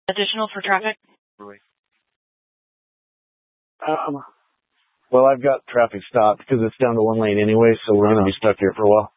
Additional for traffic? Well, I've got traffic stopped because it's down to one lane anyway, so we're going to be stuck here for a while.